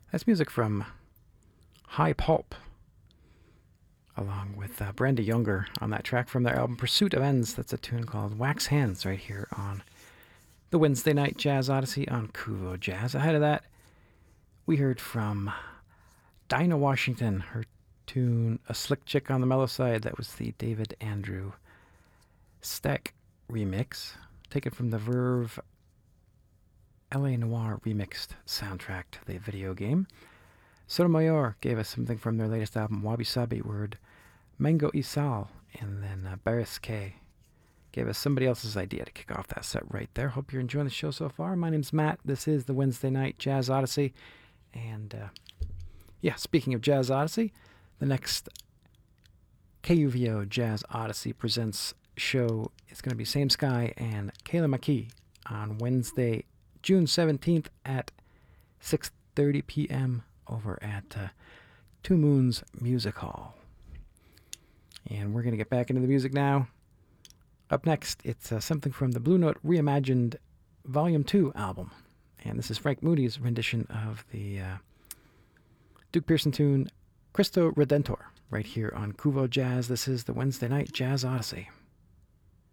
That's music from High Pulp, along with Brenda Younger on that track from their album Pursuit of Ends. That's a tune called Wax Hands right here on the Wednesday Night Jazz Odyssey on Kuvo Jazz. Ahead of that, we heard from Dinah Washington, her tune A Slick Chick on the Mellow Side. That was the David Andrew Steck remix, taken from the Verve LA Noir remixed soundtrack to the video game. Sotomayor gave us something from their latest album, Wabi Sabi Word, Mango Isal, and then Barris K gave us somebody else's idea to kick off that set right there. Hope you're enjoying the show so far. My name's Matt. This is the Wednesday Night Jazz Odyssey. And speaking of Jazz Odyssey, the next KUVO Jazz Odyssey Presents show is going to be Same Sky and Kayla McKee on Wednesday, June 17th at 6:30 p.m. over at Two Moons Music Hall. And we're going to get back into the music now. Up next, it's something from the Blue Note Reimagined Volume 2 album. And this is Frank Moody's rendition of the Duke Pearson tune Cristo Redentor right here on Kuvo Jazz. This is the Wednesday Night Jazz Odyssey.